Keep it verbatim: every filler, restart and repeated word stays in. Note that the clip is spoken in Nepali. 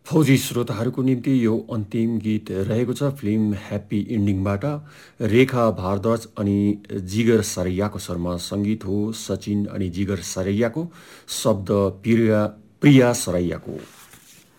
फौजी श्रोताहरूको निम्ति यो अन्तिम गीत रहेको छ फिल्म ह्याप्पी इन्डिङबाट। रेखा भारद्वाज अनि जिगर सरैयाको शर्मा सङ्गीत हो, सचिन अनि जिगर सरैयाको, शब्द प्रिया प्रिया सरैयाको।